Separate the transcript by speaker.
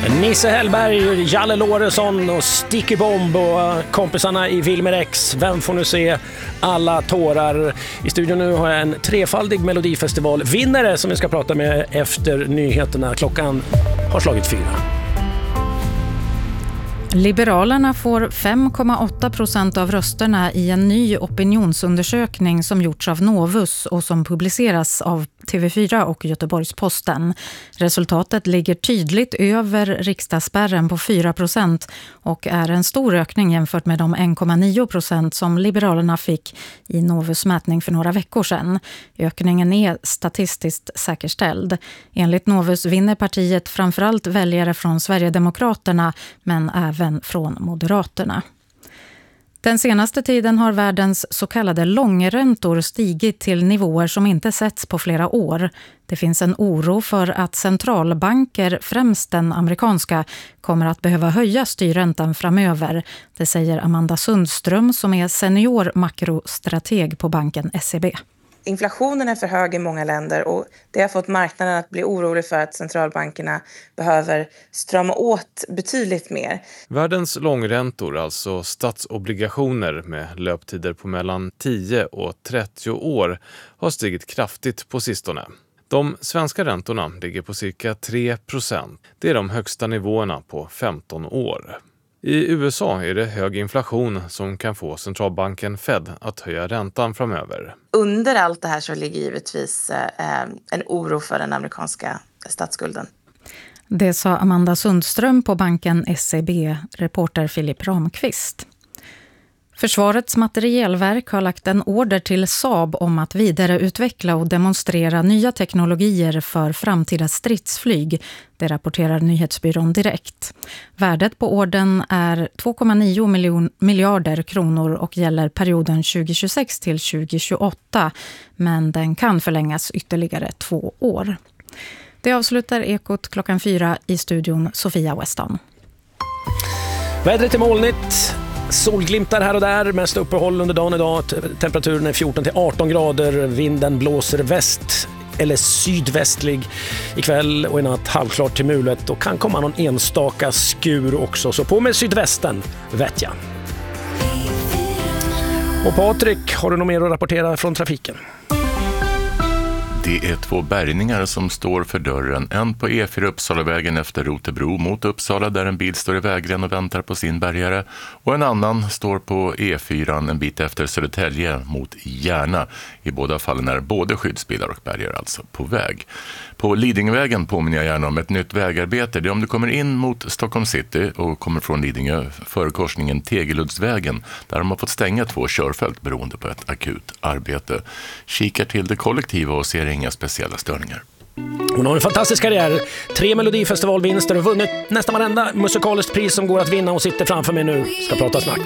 Speaker 1: Nisse Hellberg, Jalle Loresson och Sticky Bomb och kompisarna i Wilmer X. Vem får nu se alla tårar? I studion nu har jag en trefaldig Melodifestival-vinnare som vi ska prata med efter nyheterna. Klockan har slagit 4.
Speaker 2: Liberalerna får 5,8% av rösterna i en ny opinionsundersökning som gjorts av Novus och som publiceras av TV4 och Göteborgs-Posten. Resultatet ligger tydligt över riksdagsspärren på 4% och är en stor ökning jämfört med de 1,9% som Liberalerna fick i Novus mätning för några veckor sedan. Ökningen är statistiskt säkerställd. Enligt Novus vinner partiet framförallt väljare från Sverigedemokraterna men även från Moderaterna. Den senaste tiden har världens så kallade långräntor stigit till nivåer som inte setts på flera år. Det finns en oro för att centralbanker, främst den amerikanska, kommer att behöva höja styrräntan framöver. Det säger Amanda Sundström som är senior makrostrateg på banken SEB.
Speaker 3: Inflationen är för hög i många länder och det har fått marknaden att bli orolig för att centralbankerna behöver strama åt betydligt mer.
Speaker 4: Världens långräntor, alltså statsobligationer med löptider på mellan 10 och 30 år, har stigit kraftigt på sistone. De svenska räntorna ligger på cirka 3%. Det är de högsta nivåerna på 15 år. I USA är det hög inflation som kan få centralbanken Fed att höja räntan framöver.
Speaker 3: Under allt det här så ligger givetvis en oro för den amerikanska statsskulden.
Speaker 2: Det sa Amanda Sundström på banken SEB, reporter Filip Ramqvist. Försvarets materielverk har lagt en order till Saab om att vidareutveckla och demonstrera nya teknologier för framtida stridsflyg. Det rapporterar nyhetsbyrån Direkt. Värdet på ordern är 2,9 miljarder kronor och gäller perioden 2026 till 2028. Men den kan förlängas ytterligare 2 år. Det avslutar Ekot klockan 4 i studion Sofia Weston.
Speaker 1: Vädret är molnigt. Solglimtar här och där, mest uppehåll under dagen idag. Temperaturen är 14 till 18 grader. Vinden blåser väst eller sydvästlig ikväll och i natt halvklart till mulet och kan komma någon enstaka skur också. Så på med sydvästen, vet jag. Och Patrik, har du något mer att rapportera från trafiken?
Speaker 5: Det är 2 bärgningar som står för dörren. En på E4 Uppsalavägen efter Rotebro mot Uppsala där en bil står i vägren och väntar på sin bärgare. Och en annan står på E4 en bit efter Södertälje mot Järna. I båda fallen är både skyddsbilar och bärgare alltså på väg. På Lidingövägen påminner jag gärna om ett nytt vägarbete. Det är om du kommer in mot Stockholm city och kommer från Lidingö för korsningen Tegeluddsvägen. Där de har fått stänga 2 körfält beroende på ett akut arbete. Kikar till det kollektiva och ser inga speciella störningar.
Speaker 1: Hon har en fantastisk karriär. 3 Melodifestivalvinster och vunnit nästan varenda musikaliskt pris som går att vinna och sitter framför mig nu. Ska prata snart.